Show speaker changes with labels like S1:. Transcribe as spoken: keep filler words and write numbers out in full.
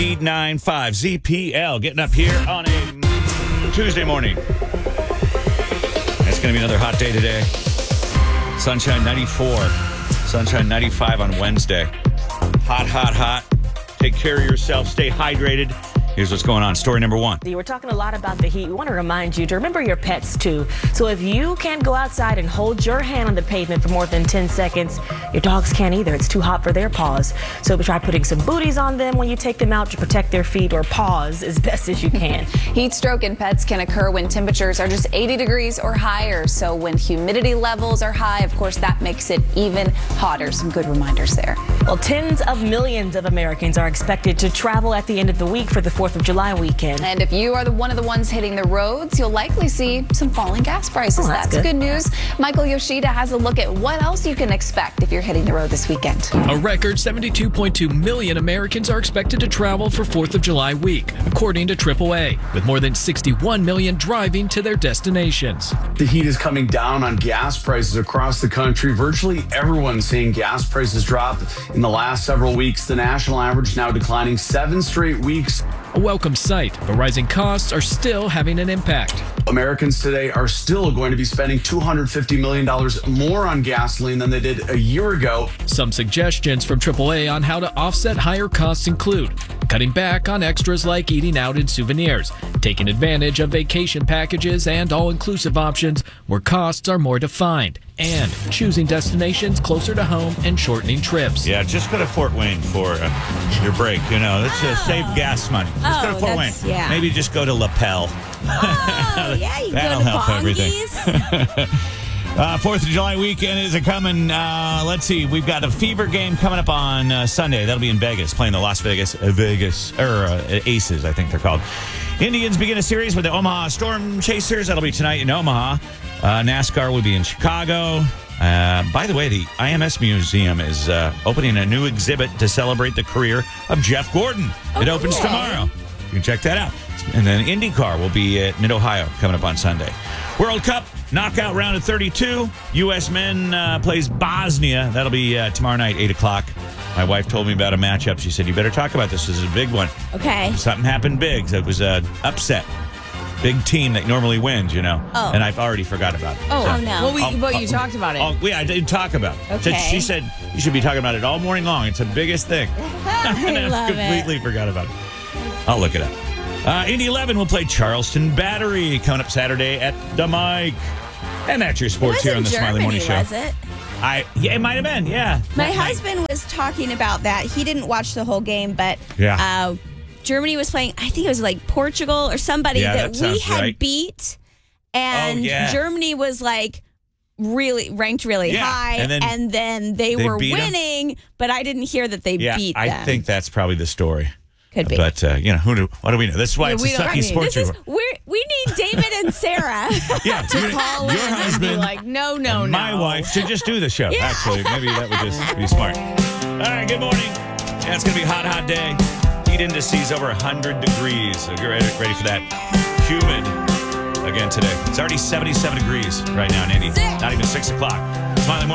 S1: eight nine five Z P L getting up here on a Tuesday morning. It's going to be another hot day today. Sunshine ninety-four. Sunshine ninety-five on Wednesday. Hot, hot, hot. Take care of yourself. Stay hydrated. Here's what's going on. Story number one.
S2: We're talking a lot about the heat. We want to remind you to remember your pets, too. So if you can't go outside and hold your hand on the pavement for more than ten seconds, your dogs can't either. It's too hot for their paws. So try putting some booties on them when you take them out to protect their feet or paws as best as you can.
S3: Heat stroke in pets can occur when temperatures are just eighty degrees or higher. So when humidity levels are high, of course, that makes it even hotter. Some good reminders there.
S2: Well, tens of millions of Americans are expected to travel at the end of the week for the fourth of July weekend.
S3: And if you are the one of the ones hitting the roads, you'll likely see some falling gas prices.
S2: Oh, that's
S3: that's
S2: good.
S3: good news. Michael Yoshida has a look at what else you can expect if you're hitting the road this weekend.
S4: A record seventy-two point two million Americans are expected to travel for fourth of July week, according to triple A, with more than sixty-one million driving to their destinations.
S5: The heat is coming down on gas prices across the country. Virtually everyone's seeing gas prices drop in the last several weeks. The national average now declining seven straight weeks.
S4: A welcome sight, but rising costs are still having an impact.
S5: Americans today are still going to be spending two hundred fifty million dollars more on gasoline than they did a year ago.
S4: Some suggestions from triple A on how to offset higher costs include cutting back on extras like eating out and souvenirs, taking advantage of vacation packages and all-inclusive options where costs are more defined, and choosing destinations closer to home and shortening trips.
S1: Yeah, just go to Fort Wayne for uh, your break. You know, let's uh, save gas money. Just
S6: Oh,
S1: go to Fort Wayne.
S6: that's- yeah.
S1: Maybe just go to Lapel.
S6: Oh, yeah, you
S1: That'll
S6: go to
S1: help everything.
S6: Bongies.
S1: Uh, Fourth of July weekend is a coming. Uh, let's see. We've got a Fever game coming up on uh, Sunday. That'll be in Vegas, playing the Las Vegas uh, Vegas or uh, Aces, I think they're called. Indians begin a series with the Omaha Storm Chasers. That'll be tonight in Omaha. Uh, NASCAR will be in Chicago. Uh, by the way, the I M S Museum is uh, opening a new exhibit to celebrate the career of Jeff Gordon. It opens
S6: cool.
S1: tomorrow. You can check that out. And then IndyCar will be at Mid-Ohio coming up on Sunday. World Cup knockout round of thirty-two. U S men uh, plays Bosnia. That'll be uh, tomorrow night, eight o'clock. My wife told me about a matchup. She said, you better talk about this. This is a big one.
S6: Okay.
S1: Something happened big. So it was an upset. Big team that normally wins, you know.
S6: Oh.
S1: And I've already forgot about it.
S6: Oh,
S1: So-
S6: oh, no.
S7: Well, we,
S1: I'll-
S7: but you
S1: I'll-
S7: talked about it.
S1: Oh, yeah, I did talk about it.
S6: Okay.
S1: She, she said you should be talking about it all morning long. It's the biggest thing. and
S6: I
S1: I've
S6: love
S1: completely
S6: it.
S1: forgot about it. I'll look it up. Uh, Indy eleven will play Charleston Battery coming up Saturday at the Mike. And that's your
S6: It
S1: sports
S6: was
S1: here
S6: in
S1: on the
S6: Germany,
S1: Smiley Morning Show.
S6: was it?
S1: I yeah, it might have been. Yeah.
S6: My
S1: That might-
S6: husband was talking about that. He didn't watch the whole game, but
S1: Yeah.
S6: uh, Germany was playing, I think it was like Portugal or somebody
S1: Yeah,
S6: that,
S1: that
S6: we
S1: sounds
S6: had
S1: right.
S6: beat. And
S1: Oh, yeah.
S6: Germany was like really ranked really
S1: Yeah,
S6: high.
S1: and
S6: And
S1: then
S6: then, they,
S1: they
S6: were
S1: beat 'em.
S6: winning, but I didn't hear that they
S1: Yeah,
S6: beat
S1: I
S6: them.
S1: think that's probably the story.
S6: Could be.
S1: But uh, you know, who do what do we know? This is why
S7: Yeah,
S1: it's
S7: we
S1: a
S7: don't-
S1: sucky
S7: I mean,
S1: sports
S6: This is,
S1: report.
S6: we're, we need David and Sarah.
S1: Yeah,
S7: to
S1: you-
S7: call
S1: your
S7: in and be
S1: husband
S7: like, no, no,
S1: and
S7: no.
S1: my wife should just do the show.
S6: Yeah.
S1: Actually, maybe that would just be smart. All right, good morning. Yeah, it's gonna be a hot, hot day. Heat indices over one hundred degrees. So get ready, ready for that. Humid again today. It's already seventy-seven degrees right now in Indy. Not even six o'clock. Smiley Morning